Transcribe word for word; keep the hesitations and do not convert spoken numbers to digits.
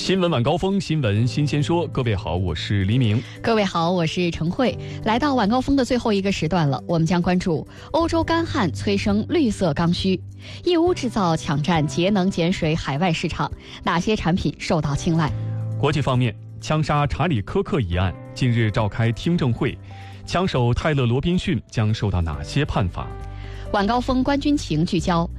新闻晚高峰，新闻新鲜说。各位好，我是黎明。 各位好，我是陈慧。来到晚高峰的最后一个时段了，我们将关注欧洲干旱催生绿色刚需，义乌制造抢占节能减水海外市场，哪些产品受到青睐？ 国际方面，枪杀查理·科克一案近日召开听证会，枪手泰勒·罗宾逊将受到哪些判罚？ 晚高峰关军情聚焦，